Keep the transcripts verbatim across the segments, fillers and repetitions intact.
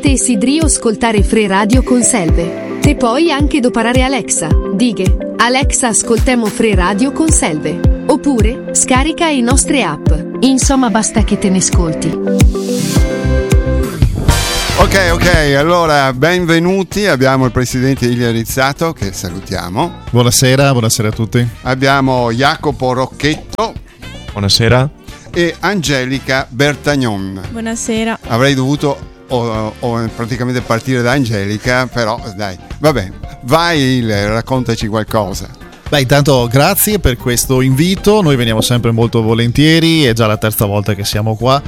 Te sidrio ascoltare Free Radio con Selve. Te puoi anche doparare Alexa. Dighe, Alexa ascoltemo Free Radio con Selve. Oppure, scarica i nostre app. Insomma basta che te ne ascolti. Ok, ok, allora benvenuti, abbiamo il presidente Ilya Rizzato che salutiamo. Buonasera, buonasera a tutti. Abbiamo Jacopo Rocchetto. Buonasera. E Angelica Bertagnon. Buonasera. Avrei dovuto o, o praticamente partire da Angelica, però dai, vabbè, vai Ilya, raccontaci qualcosa. Beh, intanto grazie per questo invito, noi veniamo sempre molto volentieri, è già la terza volta che siamo qua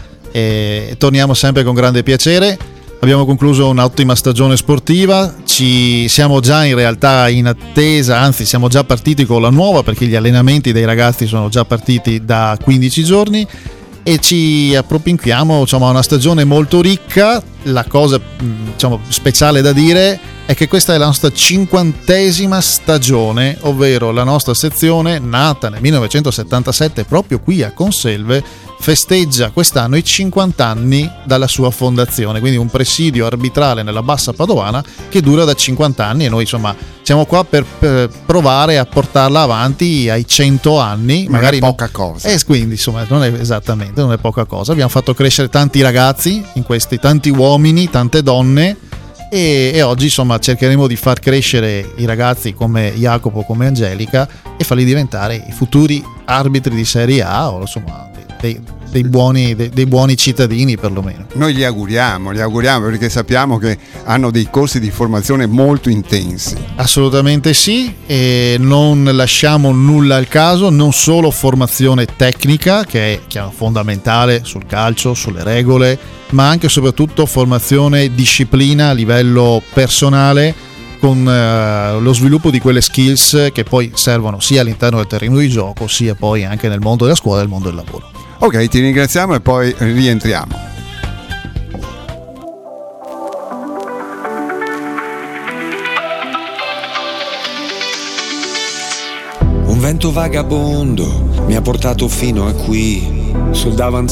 e torniamo sempre con grande piacere. Abbiamo concluso un'ottima stagione sportiva, ci siamo già in realtà in attesa, anzi siamo già partiti con la nuova perché gli allenamenti dei ragazzi sono già partiti da quindici giorni e ci appropinquiamo, diciamo, a una stagione molto ricca. La cosa, diciamo, speciale da dire è che questa è la nostra cinquantesima stagione, ovvero la nostra sezione nata nel millenovecentosettantasette proprio qui a Conselve festeggia quest'anno i cinquanta anni dalla sua fondazione, quindi un presidio arbitrale nella Bassa Padovana che dura da cinquanta anni e noi insomma siamo qua per, per provare a portarla avanti ai cento anni. Non magari è poca cosa. E eh, quindi insomma non è esattamente, non è poca cosa. Abbiamo fatto crescere tanti ragazzi in questi, tanti uomini, tante donne e, e oggi insomma cercheremo di far crescere i ragazzi come Jacopo, come Angelica e farli diventare i futuri arbitri di Serie A o insomma dei, dei, buoni, dei, dei buoni cittadini perlomeno. Noi li auguriamo, li auguriamo perché sappiamo che hanno dei corsi di formazione molto intensi. Assolutamente sì, e non lasciamo nulla al caso, non solo formazione tecnica che è, che è fondamentale sul calcio, sulle regole, ma anche e soprattutto formazione disciplina a livello personale con eh, lo sviluppo di quelle skills che poi servono sia all'interno del terreno di gioco sia poi anche nel mondo della scuola e nel mondo del lavoro. Ok, ti ringraziamo e poi rientriamo. Un vento vagabondo mi ha portato fino a qui, sul davanzale